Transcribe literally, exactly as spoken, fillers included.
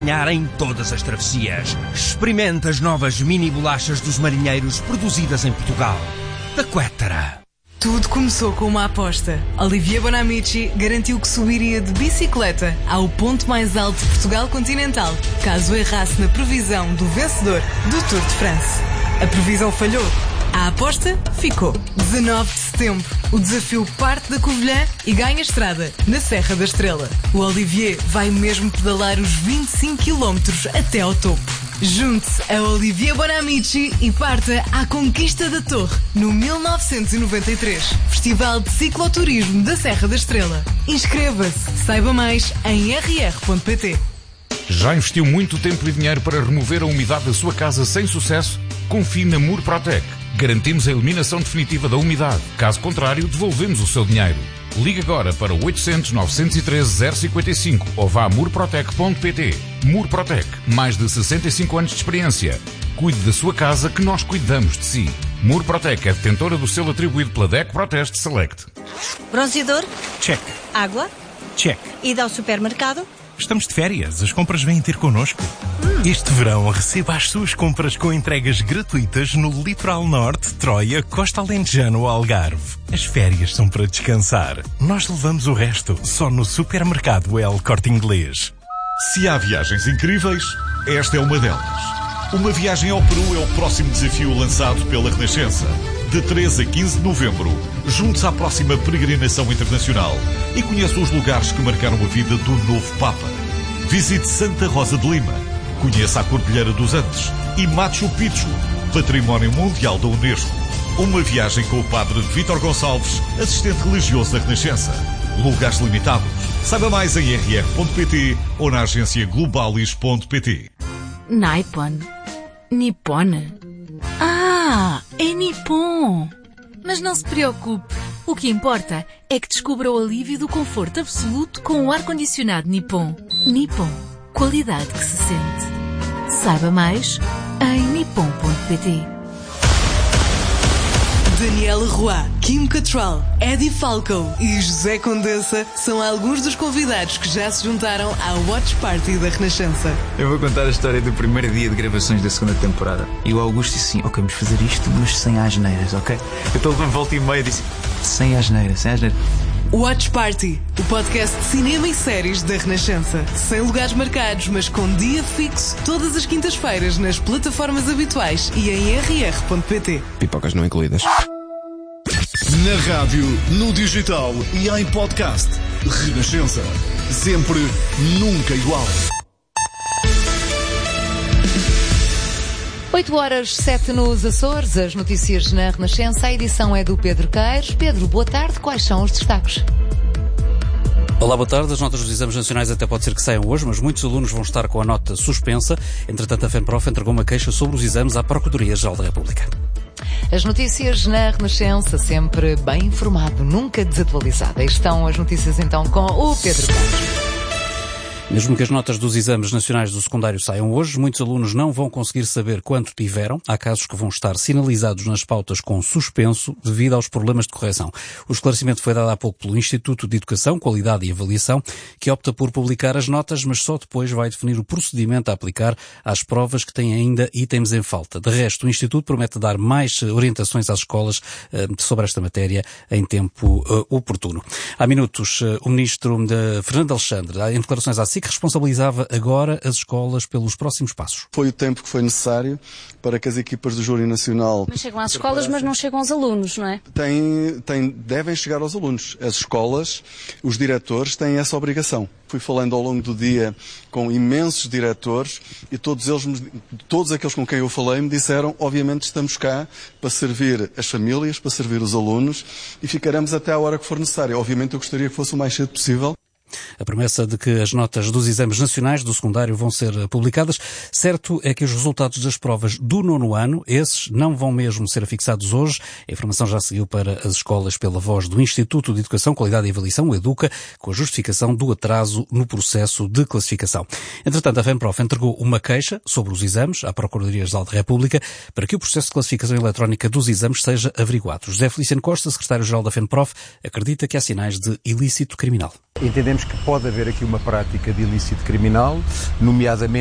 Em todas as travessias. Experimenta as novas mini bolachas dos marinheiros produzidas em Portugal. Da Quettara. Tudo começou com uma aposta. Olivier Bonamici garantiu que subiria de bicicleta ao ponto mais alto de Portugal continental, caso errasse na previsão do vencedor do Tour de France. A previsão falhou. A aposta ficou. dezanove de setembro. O desafio parte da Covilhã e ganha estrada na Serra da Estrela. O Olivier vai mesmo pedalar os vinte e cinco quilómetros até ao topo. Junte-se a Olivier Bonamici e parta à conquista da Torre no mil novecentos e noventa e três. Festival de Cicloturismo da Serra da Estrela. Inscreva-se. Saiba mais em r r ponto p t. Já investiu muito tempo e dinheiro para remover a umidade da sua casa sem sucesso? Confie na Murprotec. Garantimos a eliminação definitiva da umidade. Caso contrário, devolvemos o seu dinheiro. Ligue agora para oitocentos, novecentos e treze, zero cinquenta e cinco ou vá a murprotec ponto p t. Murprotec. Mais de sessenta e cinco anos de experiência. Cuide da sua casa que nós cuidamos de si. Murprotec é detentora do selo atribuído pela D E C Proteste Select. Bronzeador? Check. Água? Check. Ida ao supermercado? Estamos de férias, as compras vêm ter connosco. Hum. Este verão receba as suas compras com entregas gratuitas no Litoral Norte, Troia, Costa Alentejana ou Algarve. As férias são para descansar. Nós levamos o resto, só no Supermercado El Corte Inglês. Se há viagens incríveis, esta é uma delas. Uma viagem ao Peru é o próximo desafio lançado pela Renascença. De treze a quinze de novembro, junte-se à próxima peregrinação internacional e conheça os lugares que marcaram a vida do novo Papa. Visite Santa Rosa de Lima, conheça a Cordilheira dos Andes e Machu Picchu, Património Mundial da Unesco. Uma viagem com o Padre Vítor Gonçalves, assistente religioso da Renascença. Lugares limitados. Saiba mais em r r ponto p t ou na agência globalis ponto p t. Nippon. Nippon. Ah, é Nippon. Mas não se preocupe. O que importa é que descubra o alívio do conforto absoluto com o ar-condicionado Nippon. Nippon. Qualidade que se sente. Saiba mais em nippon ponto p t. Daniela Roy, Kim Cattrall, Eddie Falco e José Condessa são alguns dos convidados que já se juntaram à Watch Party da Renascença. Eu vou contar a história do primeiro dia de gravações da segunda temporada. E o Augusto disse assim, ok, vamos fazer isto, mas sem asneiras, ok? Eu estou de volta e meia e disse, sem asneiras, sem asneiras. Watch Party, o podcast de cinema e séries da Renascença. Sem lugares marcados, mas com dia fixo, todas as quintas-feiras nas plataformas habituais e em r r ponto p t. Pipocas não incluídas. Na rádio, no digital e em podcast. Renascença. Sempre, nunca igual. oito horas, sete nos Açores, as notícias na Renascença. A edição é do Pedro Queiros. Pedro, boa tarde. Quais são os destaques? Olá, boa tarde. As notas dos exames nacionais até pode ser que saiam hoje, mas muitos alunos vão estar com a nota suspensa. Entretanto, a FENPROF entregou uma queixa sobre os exames à Procuradoria-Geral da República. As notícias na Renascença, sempre bem informado, nunca desatualizado. Aí estão as notícias então com o Pedro Queiros. Mesmo que as notas dos exames nacionais do secundário saiam hoje, muitos alunos não vão conseguir saber quanto tiveram. Há casos que vão estar sinalizados nas pautas com suspenso devido aos problemas de correção. O esclarecimento foi dado há pouco pelo Instituto de Educação, Qualidade e Avaliação, que opta por publicar as notas, mas só depois vai definir o procedimento a aplicar às provas que têm ainda itens em falta. De resto, o Instituto promete dar mais orientações às escolas uh, sobre esta matéria em tempo uh, oportuno. Há minutos, uh, o ministro de Fernando Alexandre, em declarações à S I C, que responsabilizava agora as escolas pelos próximos passos. Foi o tempo que foi necessário para que as equipas do Júri Nacional... Mas chegam às escolas, mas não chegam aos alunos, não é? Tem, tem, devem chegar aos alunos. As escolas, os diretores têm essa obrigação. Fui falando ao longo do dia com imensos diretores e todos eles, todos aqueles com quem eu falei me disseram, obviamente estamos cá para servir as famílias, para servir os alunos e ficaremos até a hora que for necessária. Obviamente eu gostaria que fosse o mais cedo possível. A promessa de que as notas dos exames nacionais do secundário vão ser publicadas. Certo é que os resultados das provas do nono ano, esses não vão mesmo ser fixados hoje. A informação já seguiu para as escolas pela voz do Instituto de Educação, Qualidade e Avaliação, o EDUCA, com a justificação do atraso no processo de classificação. Entretanto, a FENPROF entregou uma queixa sobre os exames à Procuradoria-Geral da República para que o processo de classificação eletrónica dos exames seja averiguado. José Feliciano Costa, secretário-geral da FENPROF, acredita que há sinais de ilícito criminal. Entendemos que pode haver aqui uma prática de ilícito criminal, nomeadamente